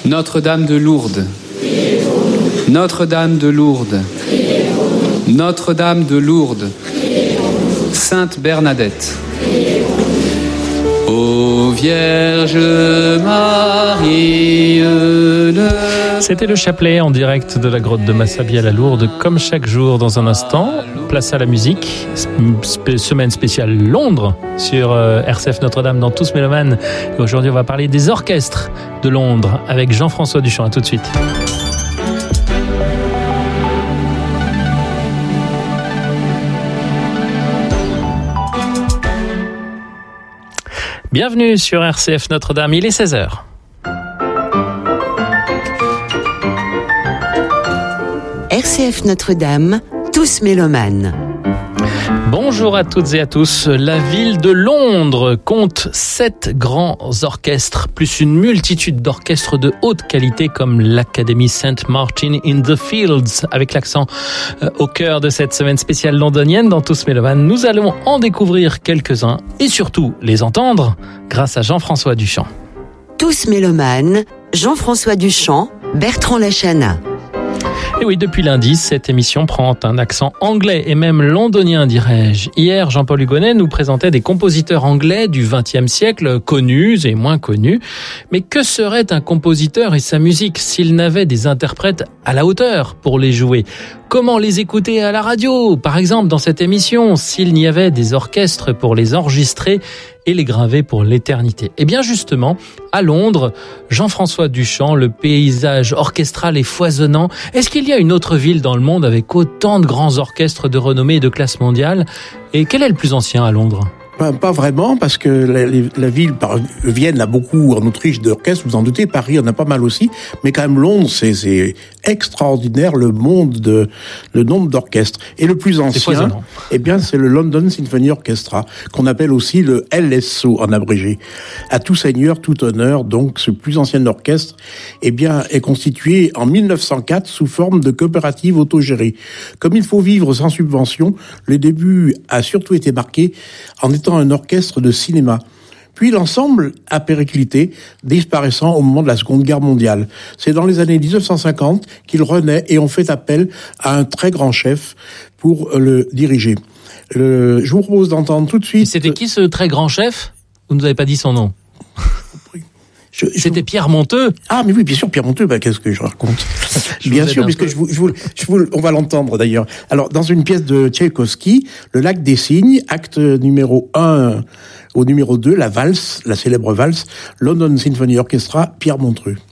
Notre-Dame de Lourdes, Notre-Dame de Lourdes, Notre-Dame de Lourdes, Sainte Bernadette, ô Vierge Marie. C'était le chapelet en direct de la grotte de Massabielle à Lourdes, comme chaque jour dans un instant. Place à la musique, semaine spéciale Londres sur RCF Notre-Dame dans Tous Mélomanes. Et aujourd'hui, on va parler des orchestres de Londres avec Jean-François Duchamp. À tout de suite. Bienvenue sur RCF Notre-Dame, il est 16h. RCF Notre-Dame, Tous Mélomanes. Bonjour à toutes et à tous. La ville de Londres compte 7 grands orchestres, plus une multitude d'orchestres de haute qualité comme l'Académie St. Martin in the Fields. Avec l'accent au cœur de cette semaine spéciale londonienne dans Tous Mélomanes, nous allons en découvrir quelques-uns et surtout les entendre grâce à Jean-François Duchamp. Tous Mélomanes, Jean-François Duchamp, Bertrand Lachana. Et oui, depuis lundi, cette émission prend un accent anglais et même londonien, dirais-je. Hier, Jean-Paul Hugonnet nous présentait des compositeurs anglais du XXe siècle, connus et moins connus. Mais que serait un compositeur et sa musique s'il n'avait des interprètes à la hauteur pour les jouer ? Comment les écouter à la radio, par exemple, dans cette émission, s'il n'y avait des orchestres pour les enregistrer et les graver pour l'éternité ? Eh bien justement, à Londres, Jean-François Duchamp, le paysage orchestral est foisonnant. Est-ce qu'il y a une autre ville dans le monde avec autant de grands orchestres de renommée et de classe mondiale ? Et quel est le plus ancien à Londres ? Pas vraiment, parce que la ville, Vienne a beaucoup en Autriche d'orchestres, vous en doutez, Paris en a pas mal aussi, mais quand même Londres, c'est extraordinaire le nombre d'orchestres. Et le plus ancien, eh bien, c'est le London Symphony Orchestra, qu'on appelle aussi le LSO en abrégé. À tout seigneur, tout honneur, donc ce plus ancien orchestre, eh bien, est constitué en 1904 sous forme de coopérative autogérée. Comme il faut vivre sans subvention, le début a surtout été marqué en étant un orchestre de cinéma. Puis l'ensemble a périclité, disparaissant au moment de la Seconde Guerre mondiale. C'est dans les années 1950 qu'il renaît et on fait appel à un très grand chef pour le diriger. Je vous propose d'entendre tout de suite... C'était qui ce très grand chef ? Vous ne nous avez pas dit son nom. C'était Pierre Monteux. Ah, mais oui, bien sûr, Pierre Monteux, qu'est-ce que je raconte ? Bien sûr, puisque on va l'entendre d'ailleurs. Alors, dans une pièce de Tchaïkovski, Le Lac des Cygnes, acte numéro 1 au numéro 2, la valse, la célèbre valse, London Symphony Orchestra, Pierre Monteux.